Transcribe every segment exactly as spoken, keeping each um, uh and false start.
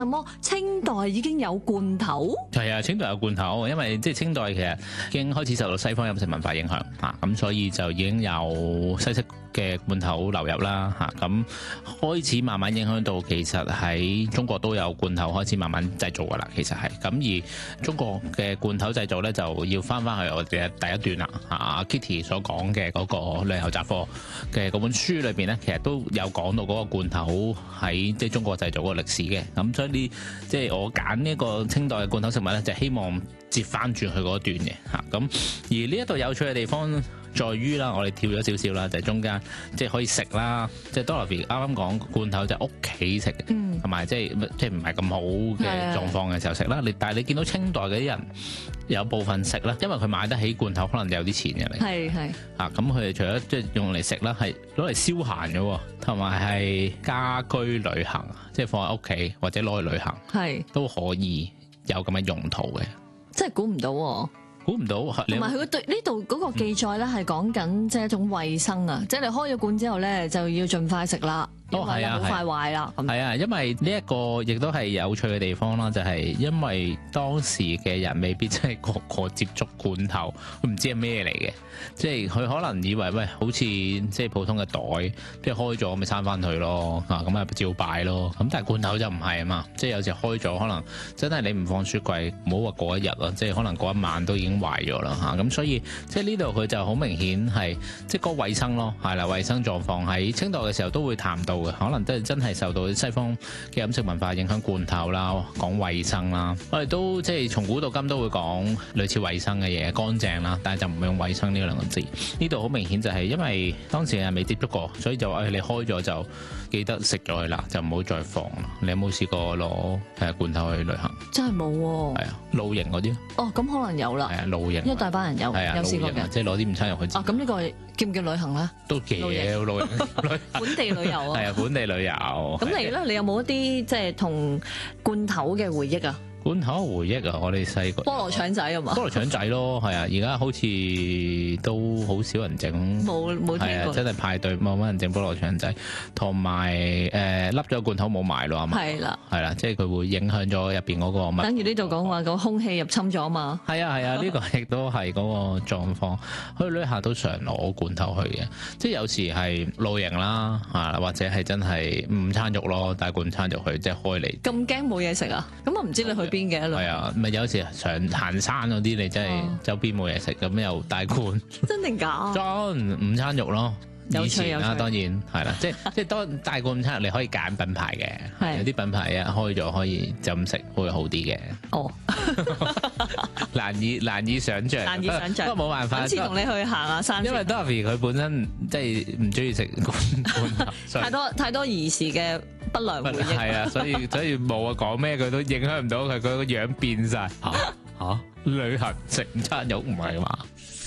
咁清代已經有罐頭？ 係啊，清代有罐頭，因為即係清代其實已經開始受到西方飲食文化影響嚇，咁所以就已經有西式嘅罐頭流入啦嚇，咁開始慢慢影響到其實喺中國都有罐頭開始慢慢製造噶啦，其實係咁。而中國嘅罐頭製造咧就要翻翻去我哋嘅第一段啦嚇，Kitty 所講嘅嗰個旅遊雜貨嘅嗰本書裏邊咧，其實都有講到嗰個罐頭喺即係中國製造嗰個歷史嘅，咁所以呢即係我揀呢個清代嘅罐頭食物咧，就希望接翻轉去嗰段嘅嚇，咁而呢一度有趣嘅地方在於啦，我哋跳咗少少啦，就係、是、中間即係可以食啦，即係 Dorothy 啱啱講罐頭就係屋企食嘅，同埋、嗯、即係即係唔係咁好嘅狀況嘅時候食啦。你但係你見到清代嘅啲人有部分食啦，因為佢買得起罐頭，可能有啲錢嘅。係係啊，咁佢哋除咗即係用嚟食啦，係攞嚟消閒嘅，同埋係家居旅行，即係放喺屋企或者攞去旅行，係是都可以有咁嘅用途嘅。 真係估唔到、啊。 估唔到， 同埋佢對呢度嗰個記載咧係講緊即係一種衛生啊，嗯、即係你開咗罐之後咧就要盡快食啦，因為好快壞啦。咁係啊， 因為呢一個亦都係有趣嘅地方啦，就係、是、因為當時嘅人未必真係個個接觸罐頭，佢唔知係咩嚟嘅，即係佢可能以為喂好似即係普通嘅袋，即係開咗咪閂翻佢咯，啊咁啊照擺咯。咁但係罐頭就唔係啊嘛，即係有時開咗可能真係你唔放雪櫃，唔好話過一日啦，即係可能過一晚都已經壞咗啦嚇，咁所以即係呢度佢就好明顯係即係個衞生咯，係啦，衞生狀況喺清代嘅時候都會談到嘅，可能都係真係受到西方嘅飲食文化影響，罐頭啦，講衞生啦，我哋都即係從古到今都會講類似衞生嘅嘢，乾淨啦，但係就唔會用衞生呢兩個字。呢度好明顯就係因為當時係未接觸過，所以就話誒你開咗就記得食咗佢啦，就唔好再放啦。你有冇試過攞誒罐頭去旅行？ 真係冇喎。係啊，露營嗰啲。哦， 咁可能有啦。 係啊，露營。 一大班人有， 係啊， 有試過嘅， 即係攞啲午餐入去。 啊，咁呢個叫唔叫旅行咧？ 都叫露營。 本地旅遊啊。 係啊，本地旅遊。 咁你咧，你有冇一啲即係同罐頭嘅回憶啊？ 罐頭回憶啊！我哋細個菠蘿腸仔啊嘛， 菠蘿腸仔咯，係啊！而家好似都好少人整， 冇冇聽過， 真係派對冇乜人整菠蘿腸仔，同埋誒笠咗罐頭冇賣咯，係嘛？係啦，係啦，即係佢會影響咗入邊嗰個物。 等於呢度講話個空氣入侵咗嘛。係啊係啊，呢、呢個亦都係嗰個狀況。去旅行都常攞罐頭去嘅，即係有時係露營啦，啊或者係真係午餐肉咯，帶罐餐肉去，即係開嚟。 咁驚冇嘢食啊？咁我唔知你去邊嘅？ 係啊，咪有時上行山嗰啲，你真係周邊冇嘢食，咁又帶罐， 真定假？ 裝午餐肉咯，以前啦，當然係啦，即係即係當帶罐午餐肉，你可以揀品牌嘅，有啲品牌啊開咗可以就咁食會好啲嘅。哦，難以難以想像， 難以想像， 不過冇辦法。 今次同你去行下山， 因為 Dorothy 佢本身即係唔中意食罐頭， 太多太多兒時嘅不良回憶。 係啊，所以所以冇啊，講咩佢都影響唔到佢，佢個樣變晒。嚇嚇，旅行食午餐肉唔係嘛？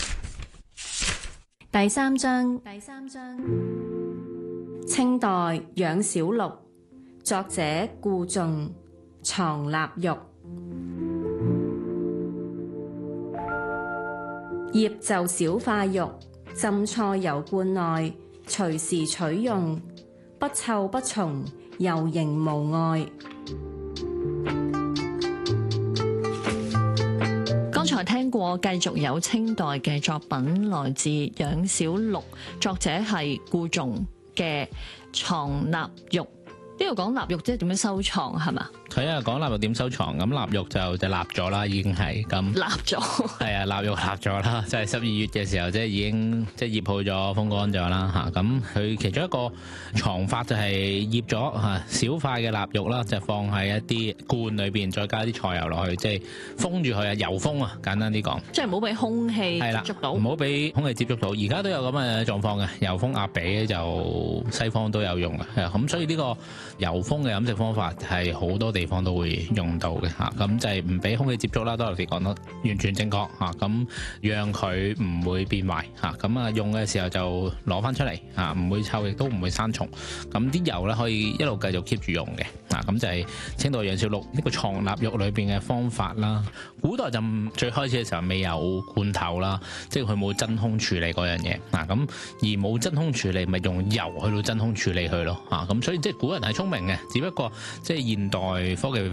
第三章，第三章，清代養小六，作者顧仲，藏臘肉。醃就小塊肉，浸菜油罐內，隨時取用，不臭不蟲，油形無礙。 剛才聽過，繼續有清代嘅作品，來自養小六，作者係顧仲嘅藏臘肉。呢度講臘肉即係點樣收藏係嘛？ 係啊，講臘肉點收藏，咁臘肉就就臘咗啦，已經係咁臘咗。係啊，臘肉臘咗啦，就係十二月嘅時候，即係已經即係醃好咗、風乾咗啦嚇。咁佢其中一個藏法就係醃咗嚇小塊嘅臘肉啦，就放喺一啲罐裏邊，再加啲菜油落去，即係封住佢啊，油封啊，簡單啲講。 即係唔好俾空氣接觸到， 唔好俾空氣接觸到。而家都有咁嘅狀況嘅，油封鴨髀就西方都有用嘅，咁所以呢個油封嘅飲食方法係好多地方都會用到嘅嚇，咁就係唔俾空氣接觸啦。Dorothy講得完全正確嚇，咁讓佢唔會變壞嚇，咁啊用嘅時候就攞翻出嚟嚇，唔會臭亦都唔會生蟲。咁啲油咧可以一路繼續 keep 住用嘅嚇，咁就係清代養小六呢個藏臘肉裏邊嘅方法啦。古代就最開始嘅時候未有罐頭啦，即係佢冇真空處理嗰樣嘢嗱，咁而冇真空處理，咪用油去到真空處理佢咯嚇，咁所以即係古人係聰明嘅，只不過即係現代科技